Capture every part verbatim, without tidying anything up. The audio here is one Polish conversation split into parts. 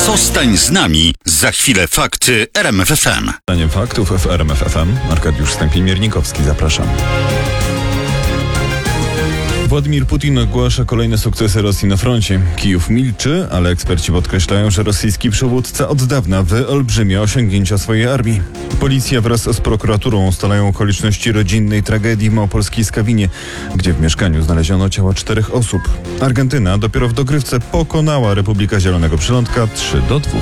Zostań z nami. Za chwilę fakty R M F F M. Zdaniem faktów w R M F F M. Arkadiusz Stępień-Miernikowski, zapraszam. Władimir Putin ogłasza kolejne sukcesy Rosji na froncie. Kijów milczy, ale eksperci podkreślają, że rosyjski przywódca od dawna wyolbrzymia osiągnięcia swojej armii. Policja wraz z prokuraturą ustalają okoliczności rodzinnej tragedii w małopolskiej Skawinie, gdzie w mieszkaniu znaleziono ciała czterech osób. Argentyna dopiero w dogrywce pokonała Republikę Zielonego Przylądka trzy do dwóch.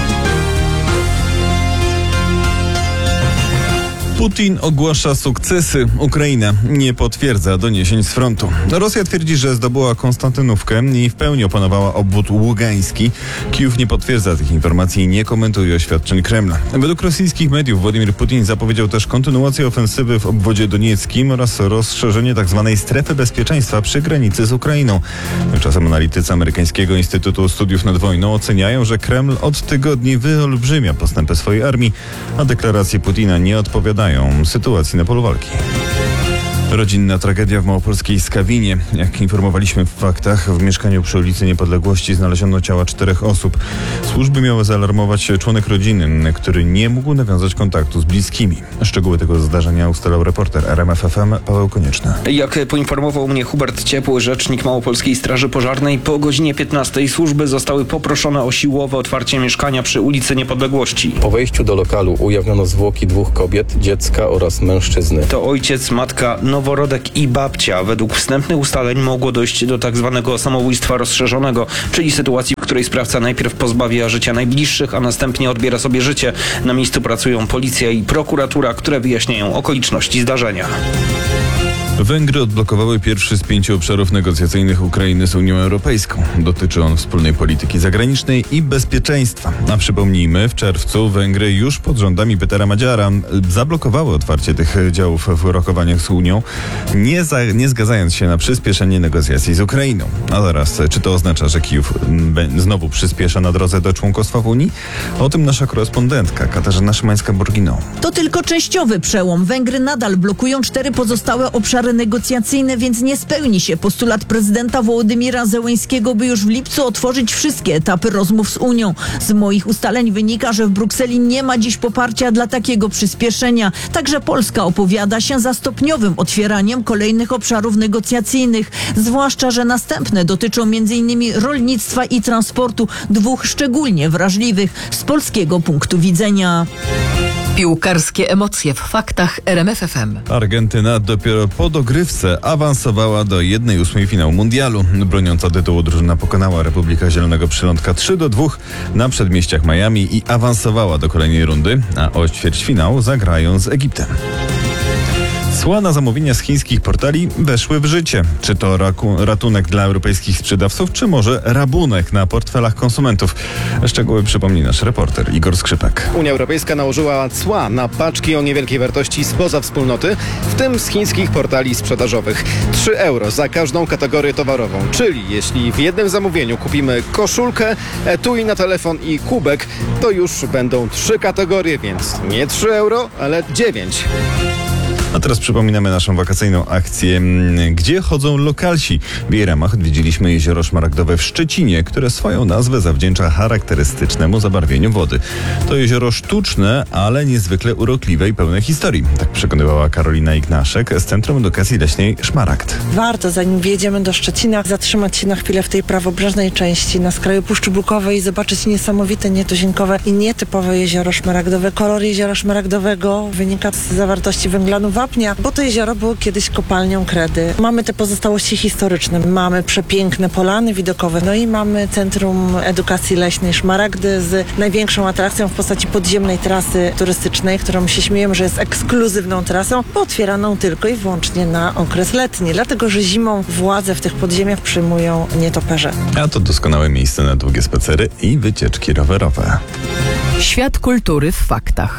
Putin ogłasza sukcesy. Ukraina nie potwierdza doniesień z frontu. Rosja twierdzi, że zdobyła Konstantynówkę i w pełni opanowała obwód ługański. Kijów nie potwierdza tych informacji i nie komentuje oświadczeń Kremla. Według rosyjskich mediów Władimir Putin zapowiedział też kontynuację ofensywy w obwodzie donieckim oraz rozszerzenie tzw. strefy bezpieczeństwa przy granicy z Ukrainą. Tymczasem analitycy amerykańskiego Instytutu Studiów nad Wojną oceniają, że Kreml od tygodni wyolbrzymia postępy swojej armii, a deklaracje Putina nie odpowiadają sytuacji na polu walki. Rodzinna tragedia w małopolskiej Skawinie. Jak informowaliśmy w faktach, w mieszkaniu przy ulicy Niepodległości znaleziono ciała czterech osób. Służby miały zaalarmować członek rodziny, który nie mógł nawiązać kontaktu z bliskimi. Szczegóły tego zdarzenia ustalał reporter R M F F M Paweł Konieczny. Jak poinformował mnie Hubert Ciepły, rzecznik Małopolskiej Straży Pożarnej, po godzinie piętnastej służby zostały poproszone o siłowe otwarcie mieszkania przy ulicy Niepodległości. Po wejściu do lokalu ujawniono zwłoki dwóch kobiet, dziecka oraz mężczyzny. To ojciec, matka, noworodek i babcia. Według wstępnych ustaleń mogło dojść do tak zwanego samobójstwa rozszerzonego, czyli sytuacji, w której sprawca najpierw pozbawia życia najbliższych, a następnie odbiera sobie życie. Na miejscu pracują policja i prokuratura, które wyjaśniają okoliczności zdarzenia. Węgry odblokowały pierwszy z pięciu obszarów negocjacyjnych Ukrainy z Unią Europejską. Dotyczy on wspólnej polityki zagranicznej i bezpieczeństwa. A przypomnijmy, w czerwcu Węgry już pod rządami Petera Madziara zablokowały otwarcie tych działów w rokowaniach z Unią, nie, za, nie zgadzając się na przyspieszenie negocjacji z Ukrainą. A zaraz, czy to oznacza, że Kijów znowu przyspiesza na drodze do członkostwa w Unii? O tym nasza korespondentka Katarzyna Szymańska-Borgino. To tylko częściowy przełom. Węgry nadal blokują cztery pozostałe obszary negocjacyjne, więc nie spełni się postulat prezydenta Wołodymira Zełeńskiego, by już w lipcu otworzyć wszystkie etapy rozmów z Unią. Z moich ustaleń wynika, że w Brukseli nie ma dziś poparcia dla takiego przyspieszenia. Także Polska opowiada się za stopniowym otwieraniem kolejnych obszarów negocjacyjnych, zwłaszcza że następne dotyczą między innymi rolnictwa i transportu, dwóch szczególnie wrażliwych z polskiego punktu widzenia. Piłkarskie emocje w faktach R M F F M. Argentyna dopiero po dogrywce awansowała do jednej ósmej finału mundialu. Broniąca tytułu drużyna pokonała Republikę Zielonego Przylądka trzy do dwóch na przedmieściach Miami i awansowała do kolejnej rundy, a o ćwierćfinał zagrają z Egiptem. Cła na zamówienia z chińskich portali weszły w życie. Czy to raku, ratunek dla europejskich sprzedawców, czy może rabunek na portfelach konsumentów? Szczegóły przypomni nasz reporter Igor Skrzypek. Unia Europejska nałożyła cła na paczki o niewielkiej wartości spoza wspólnoty, w tym z chińskich portali sprzedażowych. trzy euro za każdą kategorię towarową. Czyli jeśli w jednym zamówieniu kupimy koszulkę, etui na telefon i kubek, to już będą trzy kategorie, więc nie trzy euro, ale dziewięć. A teraz przypominamy naszą wakacyjną akcję Gdzie chodzą lokalsi? W jej ramach odwiedziliśmy jezioro Szmaragdowe w Szczecinie, które swoją nazwę zawdzięcza charakterystycznemu zabarwieniu wody. To jezioro sztuczne, ale niezwykle urokliwe i pełne historii. Tak przekonywała Karolina Ignaszek z Centrum Edukacji Leśnej Szmaragd. Warto, zanim wjedziemy do Szczecina, zatrzymać się na chwilę w tej prawobrzeżnej części, na skraju Puszczy Bukowej i zobaczyć niesamowite, nietuzinkowe i nietypowe jezioro Szmaragdowe. Kolor jeziora Szmaragdowego wynika z zawartości węglanu wapnia, bo to jezioro było kiedyś kopalnią kredy. Mamy te pozostałości historyczne, mamy przepiękne polany widokowe, no i mamy Centrum Edukacji Leśnej Szmaragdy z największą atrakcją w postaci podziemnej trasy turystycznej, którą się śmiejemy, że jest ekskluzywną trasą, bo otwieraną tylko i wyłącznie na okres letni, dlatego że zimą władzę w tych podziemiach przyjmują nietoperze. A to doskonałe miejsce na długie spacery i wycieczki rowerowe. Świat kultury w faktach.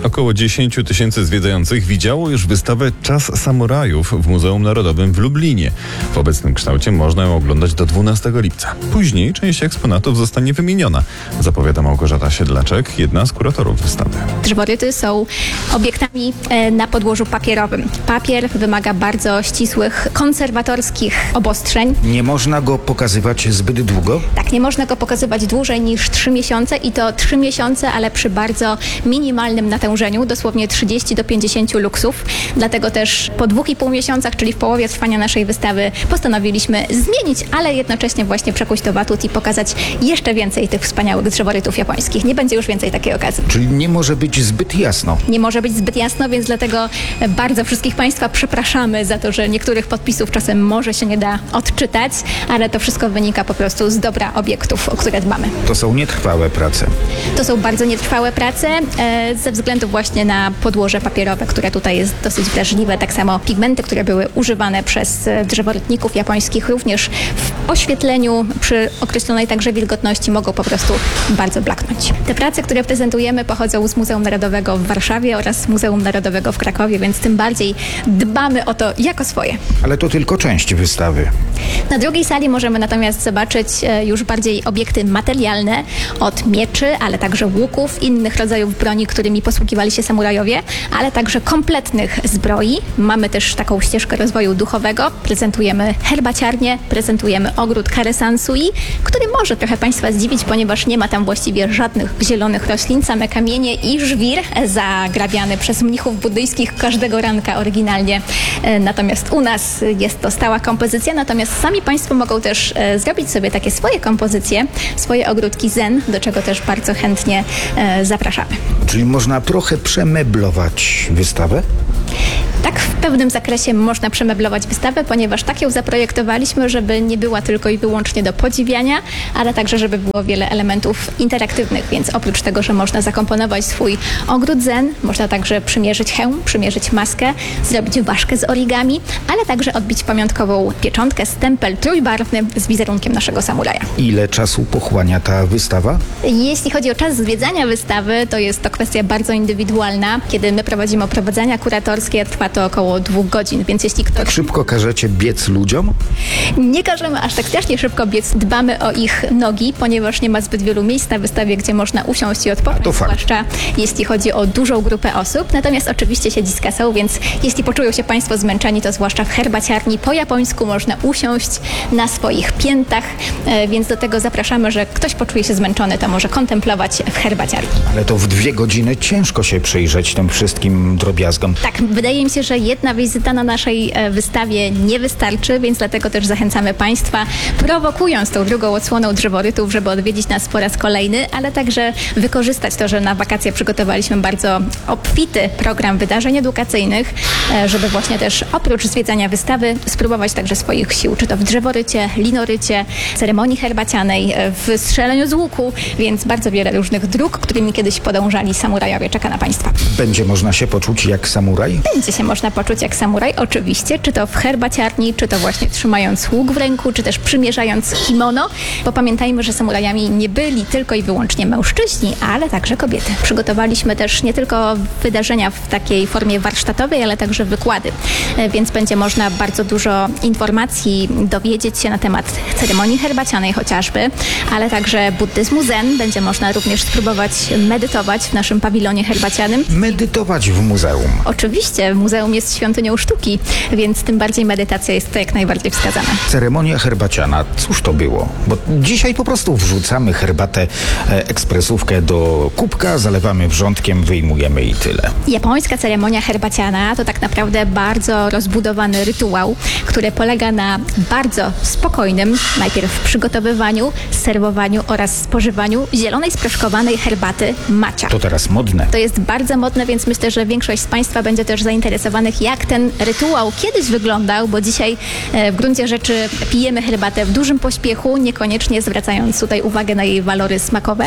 Około dziesięć tysięcy zwiedzających widziało już wystawę Czas Samurajów w Muzeum Narodowym w Lublinie. W obecnym kształcie można ją oglądać do dwunastego lipca. Później część eksponatów zostanie wymieniona, zapowiada Małgorzata Siedlaczek, jedna z kuratorów wystawy. Drworyty są obiektami e, na podłożu papierowym. Papier wymaga bardzo ścisłych, konserwatorskich obostrzeń. Nie można go pokazywać zbyt długo? Tak, nie można go pokazywać dłużej niż trzy miesiące i to trzy miesiące, ale przy bardzo minimalnym natężeniu, dosłownie trzydzieści do pięćdziesięciu luksów. Dlatego też po dwóch i pół miesiącach, czyli w połowie trwania naszej wystawy, postanowiliśmy zmienić, ale jednocześnie właśnie przekuć to w atut i pokazać jeszcze więcej tych wspaniałych drzeworytów japońskich. Nie będzie już więcej takiej okazji. Czyli nie może być zbyt jasno. Nie może być zbyt jasno, więc dlatego bardzo wszystkich Państwa przepraszamy za to, że niektórych podpisów czasem może się nie da odczytać, ale to wszystko wynika po prostu z dobra obiektów, o które dbamy. To są nietrwałe prace. To są bardzo nietrwałe prace e, ze względu właśnie na podłoże papierowe, które tutaj jest dosyć wrażliwe. Tak samo pigmenty, które były używane przez drzeworytników japońskich również w oświetleniu przy określonej także wilgotności mogą po prostu bardzo blaknąć. Te prace, które prezentujemy, pochodzą z Muzeum Narodowego w Warszawie oraz Muzeum Narodowego w Krakowie, więc tym bardziej dbamy o to jako swoje. Ale to tylko część wystawy. Na drugiej sali możemy natomiast zobaczyć już bardziej obiekty materialne od mieczy, ale także łuków, innych rodzajów broni, którymi posługiwali się samurajowie, ale także kompletnych zbroi. Mamy też taką ścieżkę rozwoju duchowego. Prezentujemy herbaciarnię, prezentujemy ogród Karesansui, który może trochę Państwa zdziwić, ponieważ nie ma tam właściwie żadnych zielonych roślin, same kamienie i żwir zagrabiany przez mnichów buddyjskich każdego ranka oryginalnie. Natomiast u nas jest to stała kompozycja, natomiast sami Państwo mogą też e, zrobić sobie takie swoje kompozycje, swoje ogródki zen, do czego też bardzo chętnie e, zapraszamy. Czyli można trochę przemeblować wystawę? Tak, w pewnym zakresie można przemeblować wystawę, ponieważ tak ją zaprojektowaliśmy, żeby nie była tylko i wyłącznie do podziwiania, ale także, żeby było wiele elementów interaktywnych, więc oprócz tego, że można zakomponować swój ogród zen, można także przymierzyć hełm, przymierzyć maskę, zrobić ważkę z origami, ale także odbić pamiątkową pieczątkę, stempel trójbarwny z wizerunkiem naszego samuraja. Ile czasu pochłania ta wystawa? Jeśli chodzi o czas zwiedzania wystawy, to jest to kwestia bardzo indywidualna. Kiedy my prowadzimy oprowadzania kuratorskie, trwa to około dwóch godzin, więc jeśli ktoś... Tak szybko każecie biec ludziom? Nie każemy aż tak strasznie szybko biec. Dbamy o ich nogi, ponieważ nie ma zbyt wielu miejsc na wystawie, gdzie można usiąść i odpocząć, to fakt. zwłaszcza jeśli chodzi o dużą grupę osób. Natomiast oczywiście siedziska są, więc jeśli poczują się Państwo zmęczeni, to zwłaszcza w herbaciarni po japońsku można usiąść na swoich piętach, e, więc do tego zapraszamy, że ktoś poczuje się zmęczony, to może kontemplować w herbaciarni. Ale to w dwie godziny ciężko się przyjrzeć tym wszystkim drobiazgom. Tak, wydaje mi się, że jedna wizyta na naszej e, wystawie nie wystarczy, więc dlatego też zachęcamy Państwa, prowokując tą drugą odsłoną drzeworytów, żeby odwiedzić nas po raz kolejny, ale także wykorzystać to, że na wakacje przygotowaliśmy bardzo obfity program wydarzeń edukacyjnych, e, żeby właśnie też oprócz zwiedzania wystawy spróbować także swoich sił, czy to w drzeworycie, linorycie, ceremonii herbacianej, e, w strzeleniu z łuku, więc bardzo wiele różnych dróg, którymi kiedyś podążali samurajowie, czeka na Państwa. Będzie można się poczuć jak samuraj? Będzie się można poczuć jak samuraj, oczywiście, czy to w herbaciarni, czy to właśnie trzymając łuk w ręku, czy też przymierzając kimono, bo pamiętajmy, że samurajami nie byli tylko i wyłącznie mężczyźni, ale także kobiety. Przygotowaliśmy też nie tylko wydarzenia w takiej formie warsztatowej, ale także wykłady, więc będzie można bardzo dużo informacji dowiedzieć się na temat ceremonii herbacianej chociażby, ale także buddyzmu zen. Będzie można również spróbować medytować w naszym pawilonie herbacianym. Medytować w muzeum? Oczywiście, muzeum jest świątynią sztuki, więc tym bardziej medytacja jest to jak najbardziej wskazana. Ceremonia herbaciana, cóż to było? Bo dzisiaj po prostu wrzucamy herbatę, e, ekspresówkę do kubka, zalewamy wrzątkiem, wyjmujemy i tyle. Japońska ceremonia herbaciana to tak naprawdę bardzo rozbudowany rytuał, który polega na bardzo spokojnym najpierw przygotowywaniu, serwowaniu oraz spożywaniu zielonej sproszkowanej herbaty matcha. To teraz modne. To jest bardzo modne, więc myślę, że większość z Państwa będzie też zainteresowanych, jak ten rytuał kiedyś wyglądał, bo dzisiaj e, w gruncie rzeczy pijemy herbatę w dużym pośpiechu, niekoniecznie zwracając tutaj uwagę na jej walory smakowe,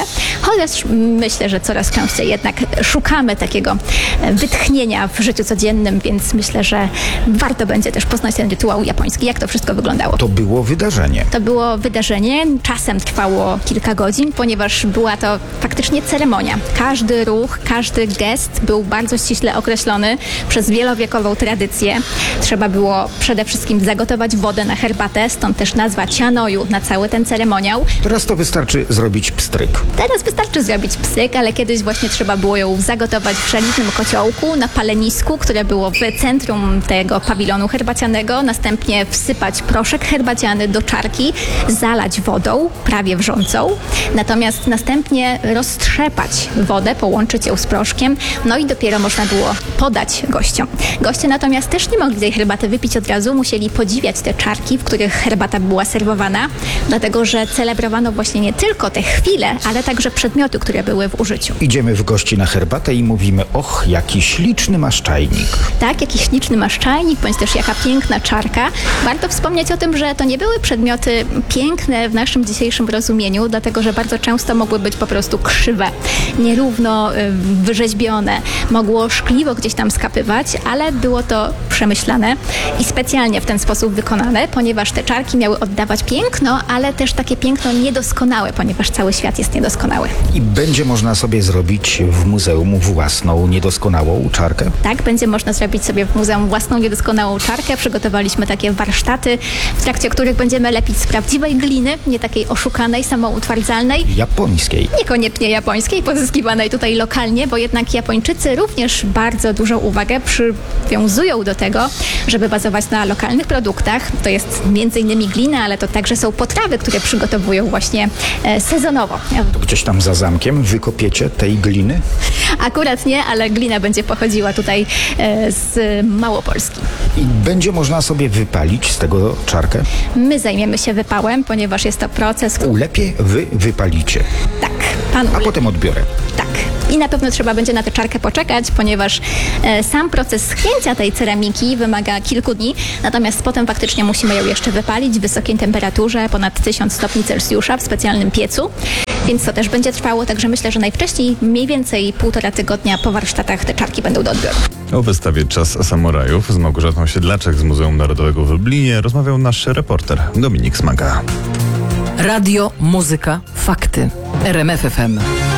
chociaż myślę, że coraz częściej jednak szukamy takiego wytchnienia w życiu codziennym, więc myślę, że warto będzie też poznać ten rytuał japoński, jak to wszystko wyglądało. To było wydarzenie. To było wydarzenie, czasem trwało kilka godzin, ponieważ była to faktycznie ceremonia. Każdy ruch, każdy gest był bardzo ściśle określony przez wielowiekową tradycję. Trzeba było przede wszystkim zagotować wodę na herbatę, stąd też nazwa cianoju na cały ten ceremoniał. Teraz to wystarczy zrobić pstryk. Teraz wystarczy zrobić pstryk, ale kiedyś właśnie trzeba było ją zagotować w szalitnym kociołku na palenisku, które było w centrum tego pawilonu herbacianego, następnie wsypać proszek herbaciany do czarki, zalać wodą, prawie wrzącą, natomiast następnie roztrzepać wodę, połączyć ją z proszkiem, no i dopiero można było podać gościom. Goście natomiast też nie mogli tej herbaty wypić od razu, musieli podziwiać te czarki, w których herbata była serwowana, dlatego że celebrowano właśnie nie tylko te chwile, ale także przedmioty, które były w użyciu. Idziemy w gości na herbatę i mówimy, och, jaki śliczny masz czajnik. Tak, jaki śliczny masz czajnik, bądź też jaka piękna czarka. Warto wspomnieć o tym, że to nie były przedmioty piękne w naszym dzisiejszym rozumieniu, dlatego że bardzo często mogły być po prostu krzywe, nierówno y, wyrzeźbione, mogło szkliwo gdzieś tam skapywać, ale było to przemyślane i specjalnie w ten sposób wykonane, ponieważ te czarki miały oddawać piękno, ale też takie piękno niedoskonałe, ponieważ cały świat jest niedoskonały. I będzie można sobie zrobić w muzeum własną, niedoskonałą czarkę? Tak, będzie można zrobić sobie w muzeum własną niedoskonałą czarkę. Przygotowaliśmy takie warsztaty, w trakcie których będziemy lepić z prawdziwej gliny, nie takiej oszukanej, samoutwardzalnej. Japońskiej. Niekoniecznie japońskiej, pozyskiwanej tutaj lokalnie, bo jednak Japończycy również bardzo dużą uwagę przywiązują do tego, żeby bazować na lokalnych produktach. To jest między innymi glina, ale to także są potrawy, które przygotowują właśnie e, sezonowo. To gdzieś tam za zamkiem wykopiecie tej gliny? Akurat nie, ale glina będzie pochodziła tutaj e, z Małopolski. I będzie można sobie wypalić z tego czarkę? My zajmiemy się wypałem, ponieważ jest to proces... Ulepię, wy wypalicie. Tak, pan A ule... potem odbiorę. Tak. I na pewno trzeba będzie na tę czarkę poczekać, ponieważ e, sam proces schnięcia tej ceramiki wymaga kilku dni, natomiast potem faktycznie musimy ją jeszcze wypalić w wysokiej temperaturze, ponad tysiąc stopni Celsjusza w specjalnym piecu, więc to też będzie trwało, także myślę, że najwcześniej mniej więcej półtora tygodnia po warsztatach te czarki będą do odbioru. O wystawie Czas Samurajów z Małgorzatą Siedlaczek z Muzeum Narodowego w Lublinie rozmawiał nasz reporter Dominik Smaga. Radio, muzyka, fakty. R M F F M.